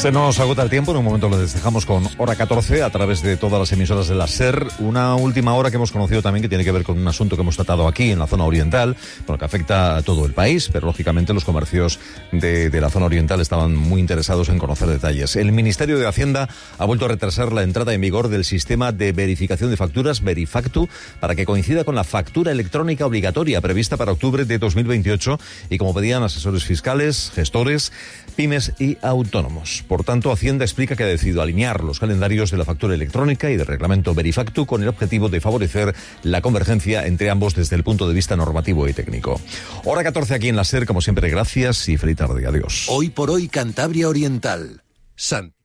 Se nos agota el tiempo, en un momento lo despejamos con Hora 14 a través de todas las emisoras de la SER. Una última hora que hemos conocido también que tiene que ver con un asunto que hemos tratado aquí en la zona oriental, bueno, que afecta a todo el país, pero lógicamente los comercios de la zona oriental estaban muy interesados en conocer detalles. El Ministerio de Hacienda ha vuelto a retrasar la entrada en vigor del sistema de verificación de facturas, Verifactu, para que coincida con la factura electrónica obligatoria prevista para octubre de 2028 y como pedían asesores fiscales, gestores, pymes y autónomos. Por tanto, Hacienda explica que ha decidido alinear los calendarios de la factura electrónica y del reglamento Verifactu con el objetivo de favorecer la convergencia entre ambos desde el punto de vista normativo y técnico. Hora 14 aquí en la SER, como siempre, gracias y feliz tarde. Adiós. Hoy por hoy, Cantabria Oriental.